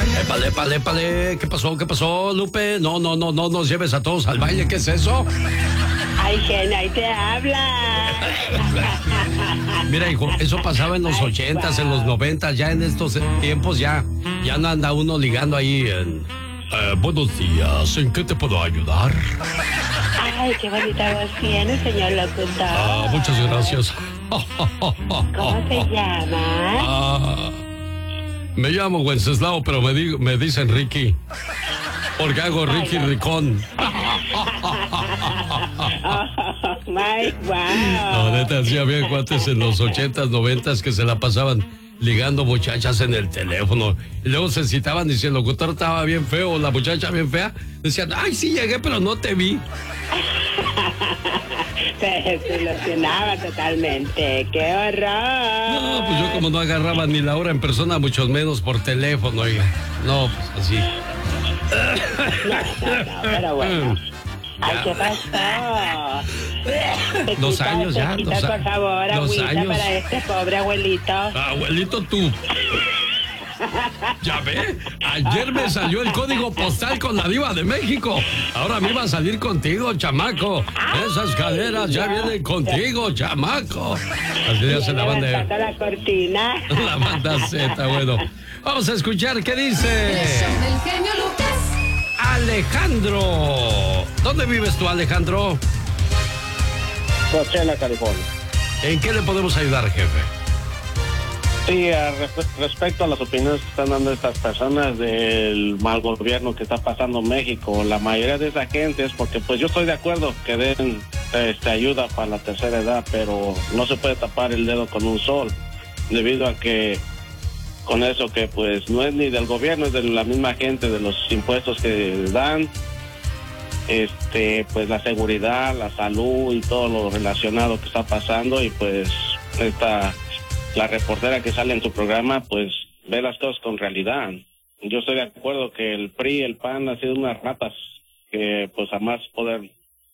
Épale, épale, épale. ¿Qué pasó, Lupe? No nos lleves a todos al baile. ¿Qué es eso? Ay, Gena, ahí te habla. Mira, hijo, eso pasaba en los 80s, en los 90s. Ya en estos tiempos ya no anda uno ligando ahí en... buenos días, ¿en qué te puedo ayudar? Ay, qué bonita voz tiene, señor locutor. Muchas gracias. ¿Cómo se llama? Me llamo Wenceslao, pero me dicen Ricky. Porque hago Ricky Ricón. No, neta, hacía bien cuates en los 80s, 90s que se la pasaban ligando muchachas en el teléfono. Y luego se citaban y si el locutor estaba bien feo, la muchacha bien fea, decían, ay, sí llegué, pero no te vi. Se desilusionaba totalmente. ¡Qué horror! No, pues yo como no agarraba ni la hora en persona, mucho menos por teléfono, oiga. No, pues así. No, pero bueno. Ay, ¿qué pasó? Dos años ya. Por favor, agüita para este pobre abuelito. Abuelito, tú. Ya ve, ayer me salió el código postal con la Diva de México. Ahora me iba a salir contigo, chamaco. Esas caderas ya vienen contigo, chamaco. Así ya se la banda. La cortina. La banda Z, bueno. Vamos a escuchar qué dice Alejandro. ¿Dónde vives tú, Alejandro? Coachella, California. ¿En qué le podemos ayudar, jefe? Sí, respecto a las opiniones que están dando estas personas del mal gobierno que está pasando en México, la mayoría de esa gente es porque, pues yo estoy de acuerdo que den ayuda para la tercera edad, pero no se puede tapar el dedo con un sol, debido a que con eso que pues no es ni del gobierno, es de la misma gente, de los impuestos que dan, pues la seguridad, la salud y todo lo relacionado que está pasando, y pues la reportera que sale en su programa, pues ve las cosas con realidad. Yo estoy de acuerdo que el PRI, el PAN han sido unas ratas que pues jamás poder